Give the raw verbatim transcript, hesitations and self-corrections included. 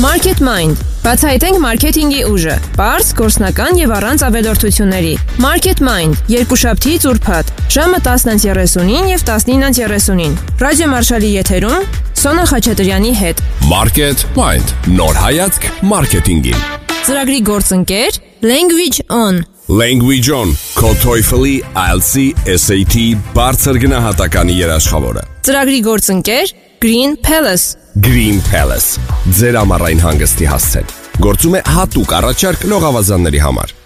Market Mind. Բացահայտենք մարքեթինգի ուժը։ Պարզ, գործնական եւ առանց ավելորդությունների։ Market Mind. Երկուշաբթիից ուրբաթ, ժամը տասնը երեսունին եւ տասնինը երեսունին։ Ռադիո Մարշալի եթերում Սոնա Խաչատրյանի հետ։ Market Mind. Նոր հայացք մարքեթինգին։ Ծրագրի գործընկեր Language On. Language On. Քո TOEFL-ի, I E L T S-ի, S A T բարձր գնահատականի երաշխավորը։ Ծրագրի գործընկեր Green Palace. Green Palace. Ձեր ամառային հանգստի հասցեն։ Գործում է հատուկ առաջարկ լողավազանների համար։